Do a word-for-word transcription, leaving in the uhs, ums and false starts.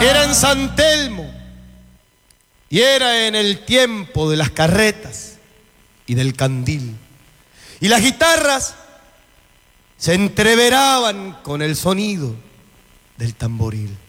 Era en San Telmo y era en el tiempo de las carretas y del candil. Y las guitarras se entreveraban con el sonido del tamboril.